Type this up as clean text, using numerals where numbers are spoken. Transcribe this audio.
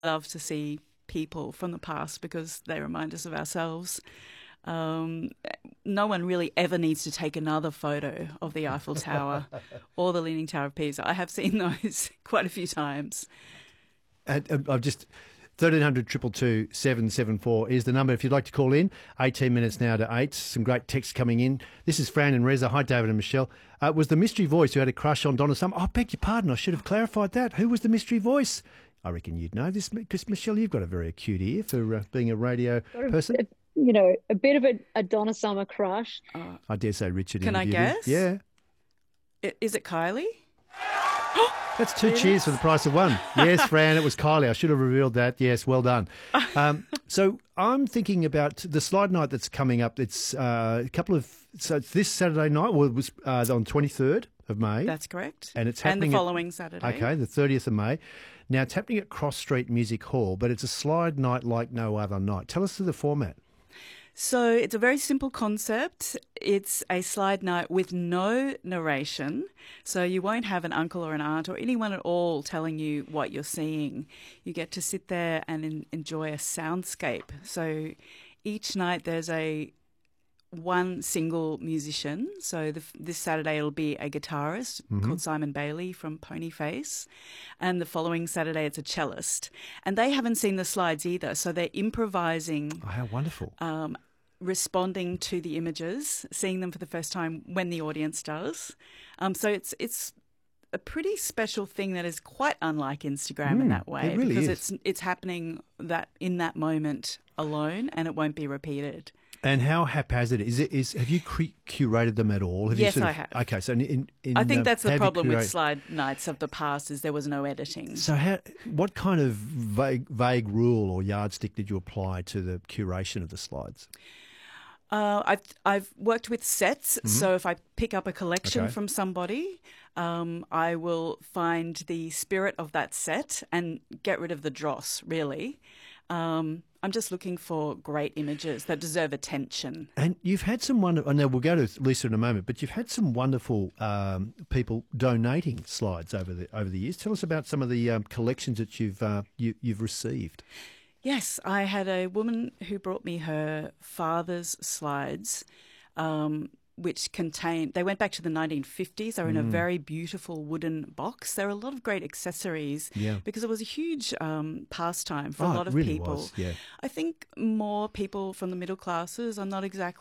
love to see people from the past because they remind us of ourselves. No one really ever needs to take another photo of the Eiffel Tower or the Leaning Tower of Pisa. I have seen those quite a few times. I've just 1300 222 774 is the number if you'd like to call in. 18 minutes now to 8. Some great texts coming in. This is Fran and Reza. Hi, David and Michelle. Was the mystery voice who had a crush on Donna Summer? I beg your pardon. I should have clarified that. Who was the mystery voice? I reckon you'd know this because, Michelle, you've got a very acute ear for being a radio person. A bit of a Donna Summer crush. I dare say Richard. Can I guess? Yeah. Is it Kylie? That's two cheers for the price of one. Yes, Fran, it was Kylie. I should have revealed that. Yes, well done. So I'm thinking about the slide night that's coming up. It's so it's this Saturday night. Well, it was on 23rd of May. That's correct. And it's happening the following Saturday. Okay, the 30th of May. Now, it's happening at Cross Street Music Hall, but it's a slide night like no other night. Tell us the format. So it's a very simple concept. It's a slide night with no narration. So you won't have an uncle or an aunt or anyone at all telling you what you're seeing. You get to sit there and enjoy a soundscape. So each night there's one single musician. So this Saturday it'll be a guitarist called Simon Bailey from Ponyface. And the following Saturday it's a cellist. And they haven't seen the slides either. So they're improvising. Oh, how wonderful. Responding to the images, seeing them for the first time when the audience does. So it's a pretty special thing that is quite unlike Instagram in that way. It really because it's happening in that moment alone and it won't be repeated. And how haphazard is it? Have you curated them at all? Yes, I have. Okay, so I think that's the problem with slide nights of the past is there was no editing. So what kind of vague rule or yardstick did you apply to the curation of the slides? I've worked with sets, so if I pick up a collection from somebody, I will find the spirit of that set and get rid of the dross, really. I'm just looking for great images that deserve attention. And you've had some wonderful, I know we'll go to Lisa in a moment, but you've had some wonderful people donating slides over the years. Tell us about some of the collections that you've received. Yes, I had a woman who brought me her father's slides, which they went back to the 1950s. They were in a very beautiful wooden box. There are a lot of great accessories because it was a huge pastime for a lot of really people. Was, yeah. I think more people from the middle classes are not exactly